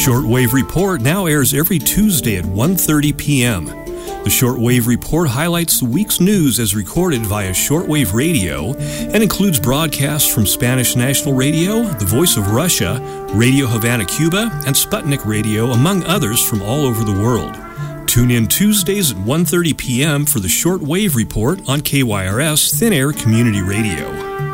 Shortwave Report now airs every Tuesday at 1:30 p.m. The Shortwave Report highlights the week's news as recorded via shortwave radio and includes broadcasts from Spanish National Radio, the Voice of Russia, Radio Havana, Cuba, and Sputnik Radio, among others from all over the world. Tune in Tuesdays at 1:30 p.m. for the Shortwave Report on KYRS Thin Air Community Radio.